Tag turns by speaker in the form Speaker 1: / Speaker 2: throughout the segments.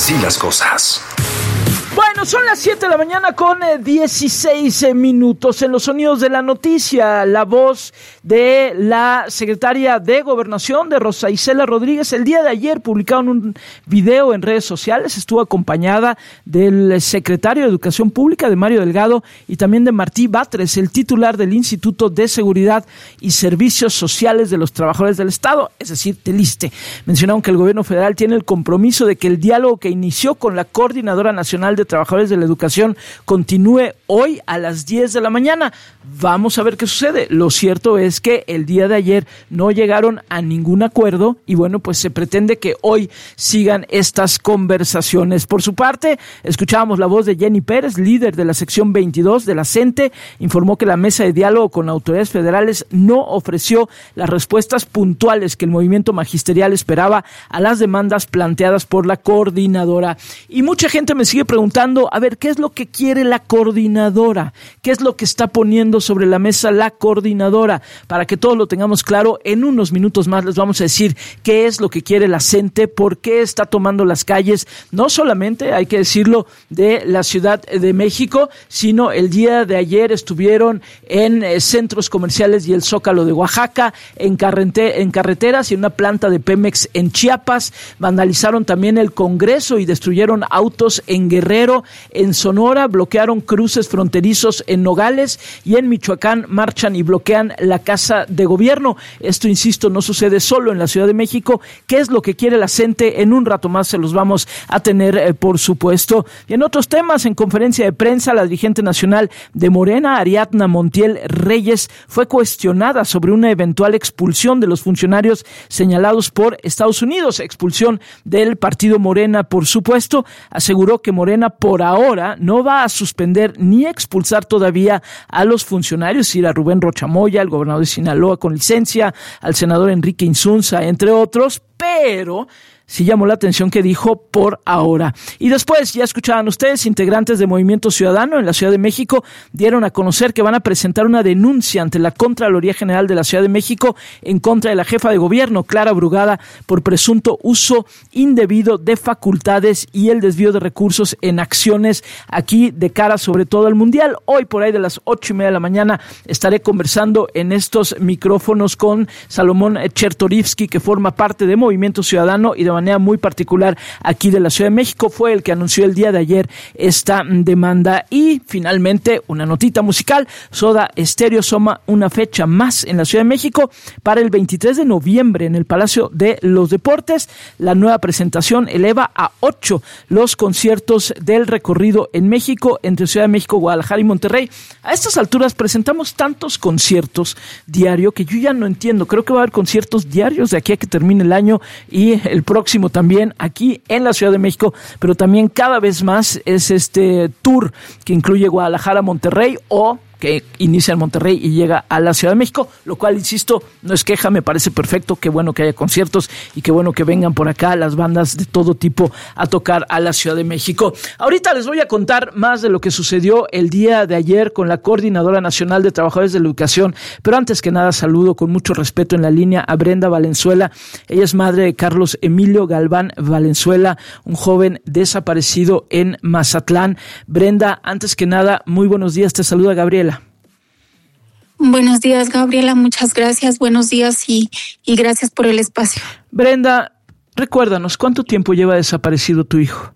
Speaker 1: Así las cosas.
Speaker 2: Bueno, son las 7 de la mañana con 16 minutos. En los sonidos de la noticia, la voz de la secretaria de Gobernación, de Rosa Isela Rodríguez. El día de ayer publicaron un video en redes sociales. Estuvo acompañada del secretario de Educación Pública, de Mario Delgado, y también de Martí Batres, el titular del Instituto de Seguridad y Servicios Sociales de los Trabajadores del Estado, es decir, del ISSSTE. Mencionaron que el gobierno federal tiene el compromiso de que el diálogo que inició con la Coordinadora Nacional de Trabajadores de la Educación continúe hoy a las 10 de la mañana. Vamos a ver qué sucede. Lo cierto es que el día de ayer no llegaron a ningún acuerdo y bueno, pues se pretende que hoy sigan estas conversaciones. Por su parte, escuchábamos la voz de Jenny Pérez, líder de la sección 22 de la CENTE, informó que la mesa de diálogo con autoridades federales no ofreció las respuestas puntuales que el movimiento magisterial esperaba a las demandas planteadas por la coordinadora. Y mucha gente me sigue preguntando, a ver, ¿qué es lo que quiere la coordinadora? ¿Qué es lo que está poniendo sobre la mesa la coordinadora? Para que todos lo tengamos claro, en unos minutos más les vamos a decir qué es lo que quiere la CENTE, por qué está tomando las calles, no solamente, hay que decirlo, de la Ciudad de México, sino el día de ayer estuvieron en centros comerciales y el Zócalo de Oaxaca, en carreteras y en una planta de Pemex en Chiapas. Vandalizaron también el Congreso y destruyeron autos en Guerrero. En Sonora bloquearon cruces fronterizos en Nogales y en Michoacán marchan y bloquean la Casa de Gobierno. Esto, insisto, no sucede solo en la Ciudad de México. ¿Qué es lo que quiere la CENTE? En un rato más se los vamos a tener, por supuesto. Y en otros temas, en conferencia de prensa, la dirigente nacional de Morena, Ariadna Montiel Reyes, fue cuestionada sobre una eventual expulsión de los funcionarios señalados por Estados Unidos, expulsión del partido Morena, por supuesto. Aseguró que Morena por ahora no va a suspender ni expulsar todavía a los funcionarios, ir a Rubén Rocha Moya, al gobernador de Sinaloa con licencia, al senador Enrique Insunza, entre otros, pero sí llamó la atención que dijo por ahora. Y después, ya escuchaban ustedes, integrantes de Movimiento Ciudadano en la Ciudad de México dieron a conocer que van a presentar una denuncia ante la Contraloría General de la Ciudad de México en contra de la jefa de gobierno, Clara Brugada, por presunto uso indebido de facultades y el desvío de recursos en acciones aquí de cara sobre todo al Mundial. Hoy, por ahí de las 8:30 de la mañana, estaré conversando en estos micrófonos con Salomón Chertorivsky, que forma parte de Movimiento Ciudadano y de manera muy particular aquí de la Ciudad de México, fue el que anunció el día de ayer esta demanda. Y finalmente, una notita musical: Soda Stereo suma una fecha más en la Ciudad de México para el 23 de noviembre en el Palacio de los Deportes. La nueva presentación eleva a 8 los conciertos del recorrido en México entre Ciudad de México, Guadalajara y Monterrey. A estas alturas presentamos tantos conciertos diario que yo ya no entiendo. Creo que va a haber conciertos diarios de aquí a que termine el año y el próximo también aquí en la Ciudad de México, pero también cada vez más es este tour que incluye Guadalajara, Monterrey, o que inicia en Monterrey y llega a la Ciudad de México, lo cual, insisto, no es queja, me parece perfecto. Qué bueno que haya conciertos y qué bueno que vengan por acá las bandas de todo tipo a tocar a la Ciudad de México. Ahorita les voy a contar más de lo que sucedió el día de ayer con la Coordinadora Nacional de Trabajadores de la Educación, pero antes que nada saludo con mucho respeto en la línea a Brenda Valenzuela. Ella es madre de Carlos Emilio Galván Valenzuela, un joven desaparecido en Mazatlán. Brenda, antes que nada, muy buenos días, te saluda Gabriela.
Speaker 3: Buenos días, Gabriela, muchas gracias, buenos días y gracias por el espacio.
Speaker 2: Brenda, recuérdanos, ¿cuánto tiempo lleva desaparecido tu hijo?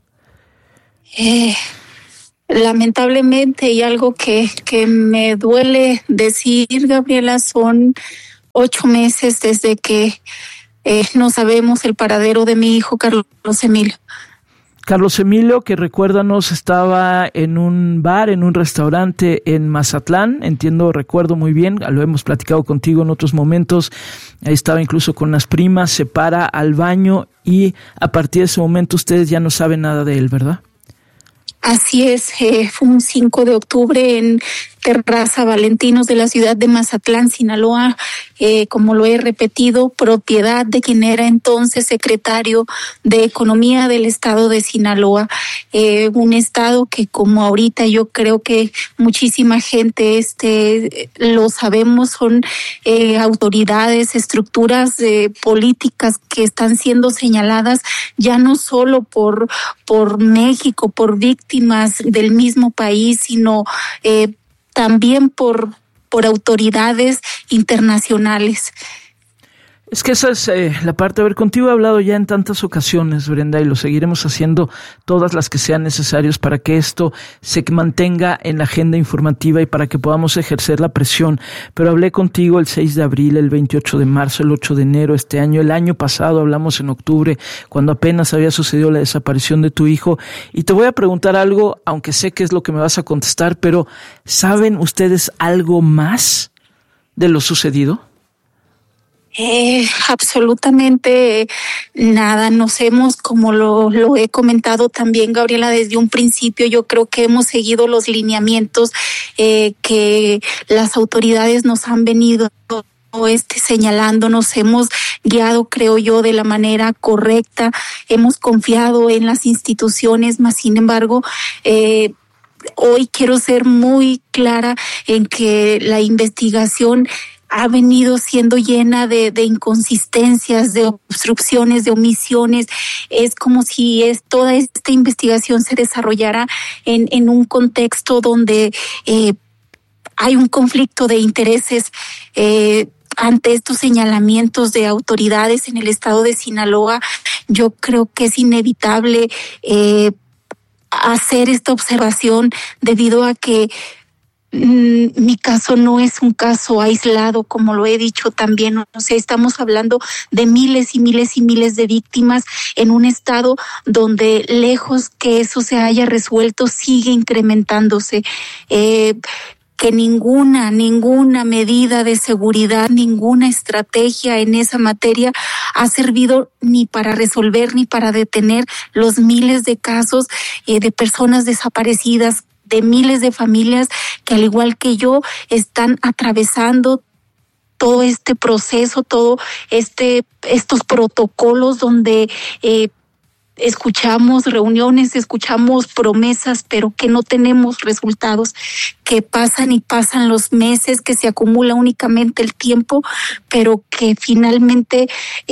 Speaker 3: Lamentablemente, y algo que me duele decir, Gabriela, son 8 meses desde que no sabemos el paradero de mi hijo, Carlos Emilio.
Speaker 2: Carlos Emilio, que recuérdanos, estaba en un bar, en un restaurante en Mazatlán, recuerdo muy bien, lo hemos platicado contigo en otros momentos, ahí estaba incluso con las primas, se para al baño y a partir de ese momento ustedes ya no saben nada de él, ¿verdad?
Speaker 3: Así es, fue un 5 de octubre en Terraza Valentinos de la ciudad de Mazatlán, Sinaloa, como lo he repetido, propiedad de quien era entonces secretario de Economía del estado de Sinaloa, un estado que, como ahorita yo creo que muchísima gente lo sabemos, son autoridades, estructuras políticas que están siendo señaladas ya no solo por México, por víctimas del mismo país, sino también por autoridades internacionales.
Speaker 2: Es que esa es la parte. A ver, contigo he hablado ya en tantas ocasiones, Brenda, y lo seguiremos haciendo todas las que sean necesarias para que esto se mantenga en la agenda informativa y para que podamos ejercer la presión. Pero hablé contigo el 6 de abril, el 28 de marzo, el 8 de enero este año. El año pasado hablamos en octubre, cuando apenas había sucedido la desaparición de tu hijo. Y te voy a preguntar algo, aunque sé que es lo que me vas a contestar, pero ¿saben ustedes algo más de lo sucedido?
Speaker 3: Absolutamente nada. Como lo he comentado también, Gabriela, desde un principio, yo creo que hemos seguido los lineamientos que las autoridades nos han venido señalando, nos hemos guiado, creo yo, de la manera correcta, hemos confiado en las instituciones, mas sin embargo, hoy quiero ser muy clara en que la investigación ha venido siendo llena de inconsistencias, de obstrucciones, de omisiones. Es como si toda esta investigación se desarrollara en un contexto donde hay un conflicto de intereses. Ante estos señalamientos de autoridades en el estado de Sinaloa, yo creo que es inevitable hacer esta observación debido a que mi caso no es un caso aislado, como lo he dicho también. O sea, estamos hablando de miles y miles y miles de víctimas en un estado donde, lejos que eso se haya resuelto, sigue incrementándose. Que ninguna medida de seguridad, ninguna estrategia en esa materia ha servido ni para resolver ni para detener los miles de casos de personas desaparecidas, de miles de familias que, al igual que yo, están atravesando todo este proceso, estos protocolos donde escuchamos reuniones, escuchamos promesas, pero que no tenemos resultados, que pasan y pasan los meses, que se acumula únicamente el tiempo, pero que finalmente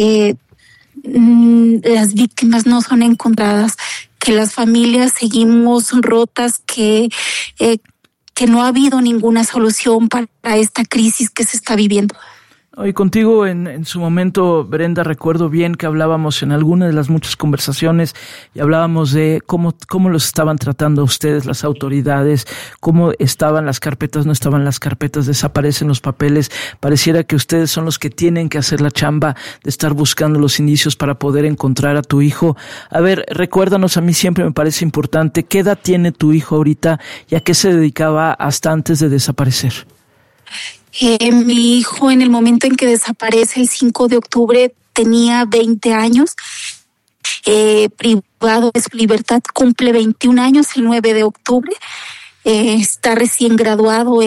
Speaker 3: las víctimas no son encontradas, que las familias seguimos rotas, que no ha habido ninguna solución para esta crisis que se está viviendo.
Speaker 2: Y contigo en su momento, Brenda, recuerdo bien que hablábamos en alguna de las muchas conversaciones y hablábamos de cómo los estaban tratando a ustedes las autoridades, cómo estaban las carpetas, no estaban las carpetas, desaparecen los papeles. Pareciera que ustedes son los que tienen que hacer la chamba de estar buscando los indicios para poder encontrar a tu hijo. A ver, recuérdanos, a mí siempre me parece importante, ¿qué edad tiene tu hijo ahorita y a qué se dedicaba hasta antes de desaparecer?
Speaker 3: Mi hijo, en el momento en que desaparece el 5 de octubre, tenía 20 años, privado de su libertad, cumple 21 años el 9 de octubre. Está recién graduado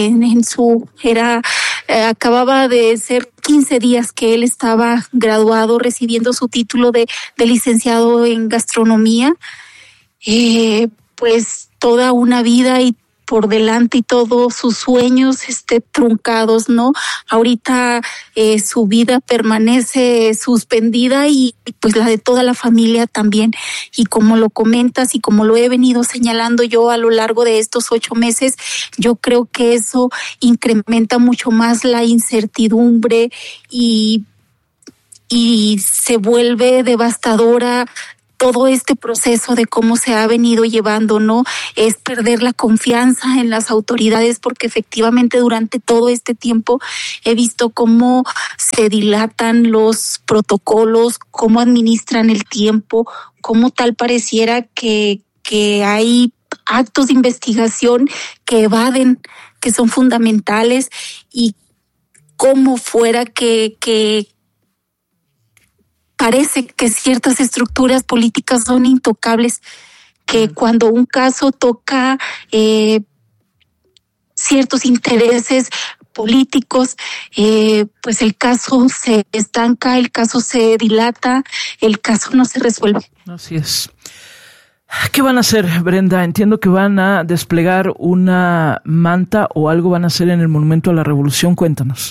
Speaker 3: acababa de ser 15 días que él estaba graduado, recibiendo su título de licenciado en gastronomía. Pues toda una vida y por delante y todos sus sueños truncados, ¿no? Ahorita su vida permanece suspendida y pues la de toda la familia también. Y como lo comentas y como lo he venido señalando yo a lo largo de estos 8 meses, yo creo que eso incrementa mucho más la incertidumbre y se vuelve devastadora todo este proceso de cómo se ha venido llevando, ¿no? Es perder la confianza en las autoridades, porque efectivamente durante todo este tiempo he visto cómo se dilatan los protocolos, cómo administran el tiempo, cómo tal pareciera que hay actos de investigación que evaden, que son fundamentales, y cómo fuera que parece que ciertas estructuras políticas son intocables, que cuando un caso toca ciertos intereses políticos, pues el caso se estanca, el caso se dilata, el caso no se resuelve.
Speaker 2: Así es. ¿Qué van a hacer, Brenda? Entiendo que van a desplegar una manta o algo van a hacer en el Monumento a la Revolución. Cuéntanos.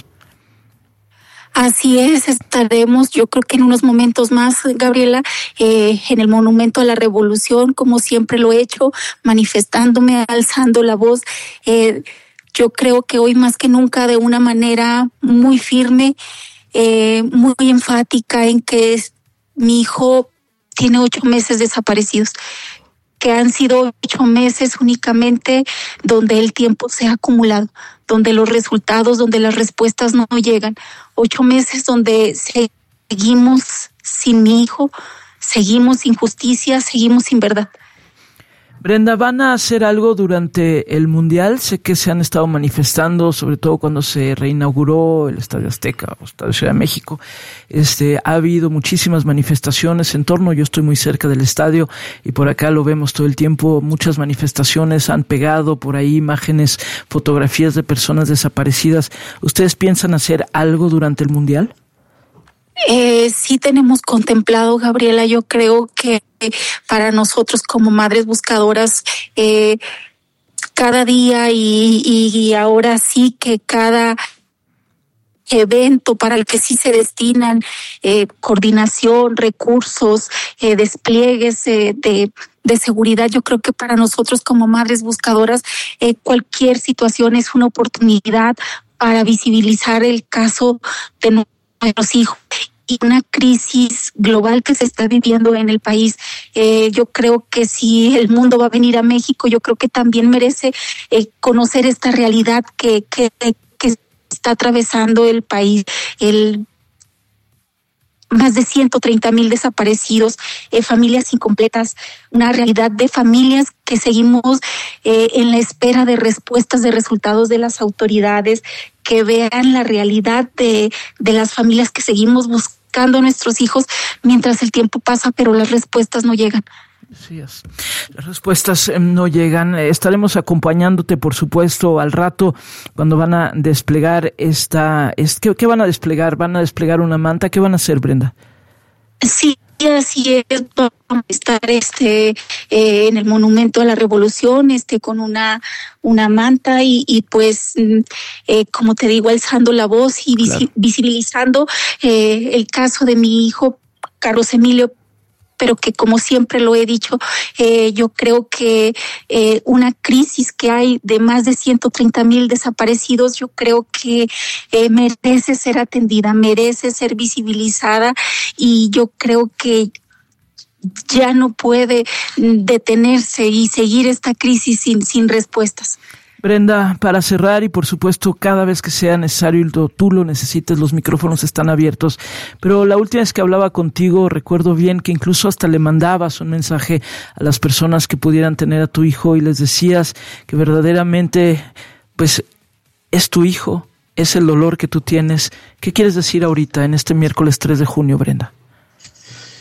Speaker 3: Así es, estaremos, yo creo que en unos momentos más, Gabriela, en el Monumento a la Revolución, como siempre lo he hecho, manifestándome, alzando la voz. Yo creo que hoy más que nunca de una manera muy firme, muy enfática en que mi hijo tiene 8 meses desaparecidos, que han sido 8 meses únicamente donde el tiempo se ha acumulado, donde los resultados, donde las respuestas no llegan. 8 meses donde seguimos sin mi hijo, seguimos sin justicia, seguimos sin verdad.
Speaker 2: Brenda, ¿van a hacer algo durante el Mundial? Sé que se han estado manifestando, sobre todo cuando se reinauguró el Estadio Azteca o Estadio Ciudad de México. Ha habido muchísimas manifestaciones en torno, yo estoy muy cerca del estadio y por acá lo vemos todo el tiempo, muchas manifestaciones han pegado por ahí imágenes, fotografías de personas desaparecidas. ¿Ustedes piensan hacer algo durante el Mundial?
Speaker 3: Sí tenemos contemplado, Gabriela, yo creo que para nosotros como madres buscadoras, cada día y ahora sí que cada evento para el que sí se destinan coordinación, recursos, despliegues de seguridad, yo creo que para nosotros como madres buscadoras cualquier situación es una oportunidad para visibilizar el caso de nuestros hijos y una crisis global que se está viviendo en el país. Yo creo que si el mundo va a venir a México, yo creo que también merece conocer esta realidad que está atravesando el país. Más de 130,000 desaparecidos, familias incompletas, una realidad de familias que seguimos en la espera de respuestas, de resultados de las autoridades, que vean la realidad de las familias que seguimos buscando a nuestros hijos mientras el tiempo pasa, pero las respuestas no llegan.
Speaker 2: Así es. Las respuestas no llegan. Estaremos acompañándote, por supuesto, al rato cuando van a desplegar ¿qué van a desplegar? ¿Van a desplegar una manta? ¿Qué van a hacer, Brenda?
Speaker 3: Sí, así es. Vamos a estar en el Monumento a la Revolución, con una manta y pues, como te digo, alzando la voz y visibilizando el caso de mi hijo, Carlos Emilio, pero que como siempre lo he dicho, yo creo que una crisis que hay de más de 130,000 desaparecidos, yo creo que merece ser atendida, merece ser visibilizada y yo creo que ya no puede detenerse y seguir esta crisis sin respuestas.
Speaker 2: Brenda, para cerrar y por supuesto cada vez que sea necesario y tú lo necesites, los micrófonos están abiertos, pero la última vez que hablaba contigo recuerdo bien que incluso hasta le mandabas un mensaje a las personas que pudieran tener a tu hijo y les decías que verdaderamente pues es tu hijo, es el dolor que tú tienes. ¿Qué quieres decir ahorita en este miércoles 3 de junio, Brenda?